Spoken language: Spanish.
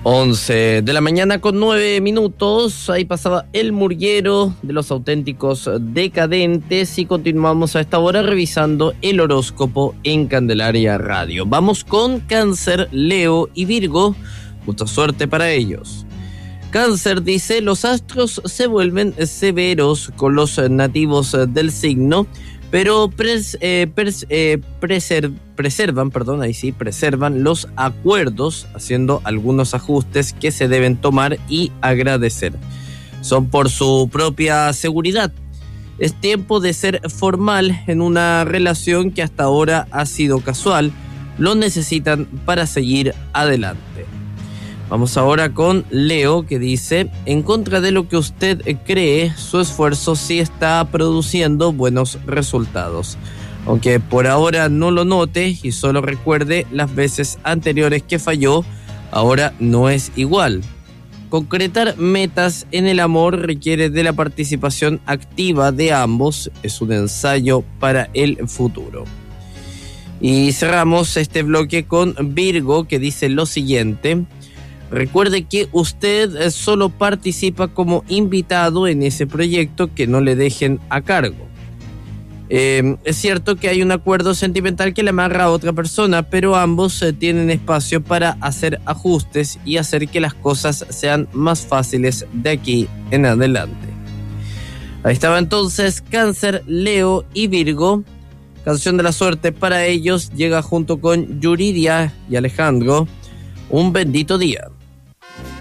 11:09 a.m. Ahí pasaba El Murguero de Los Auténticos Decadentes y continuamos a esta hora revisando el horóscopo en Candelaria Radio. Vamos con Cáncer, Leo y Virgo. Mucha suerte para ellos. Cáncer dice: los astros se vuelven severos con los nativos del signo, pero preservan los acuerdos, haciendo algunos ajustes que se deben tomar y agradecer. Son por su propia seguridad. Es tiempo de ser formal en una relación que hasta ahora ha sido casual. Lo necesitan para seguir adelante. Vamos ahora con Leo, que dice: en contra de lo que usted cree, su esfuerzo sí está produciendo buenos resultados. Aunque por ahora no lo note y solo recuerde las veces anteriores que falló, ahora no es igual. Concretar metas en el amor requiere de la participación activa de ambos. Es un ensayo para el futuro. Y cerramos este bloque con Virgo, que dice lo siguiente: recuerde que usted solo participa como invitado en ese proyecto que no le dejen a cargo. Es cierto que hay un acuerdo sentimental que le amarra a otra persona, pero ambos tienen espacio para hacer ajustes y hacer que las cosas sean más fáciles de aquí en adelante. Ahí estaba entonces Cáncer, Leo y Virgo. Canción de la suerte para ellos llega junto con Yuridia y Alejandro. Un bendito día.